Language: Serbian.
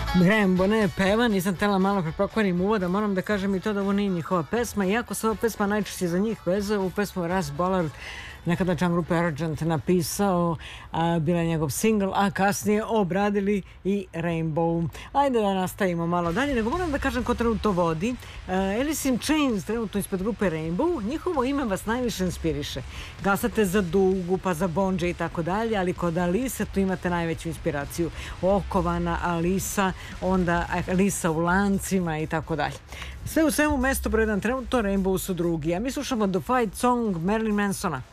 Rainbow ne peva, nisam tela malo prepokvarim uvoda, moram da kažem i to da ovo nije njihova pesma, iako se ova pesma najčešće za njih veze, u pesmu Russ Ballard nekada član grupe Argent napisao, bila je njegov single, a kasnije obradili i Rainbow. Ajde da nastavimo malo dalje, nego moram da kažem ko trenutno vodi. Alice in Chains, trenutno ispred grupe Rainbow, njihovo ime vas najviše inspiriše. Glasate za Dugu, pa za Bon Jovi i tako dalje, ali kod Alice tu imate najveću inspiraciju. Okovana Alisa, onda Alisa u lancima i tako dalje. Sve u svemu, mesto broj 1 trenutno, Rainbow su drugi, a mi slušamo The Fight Song Marilyn Mansona.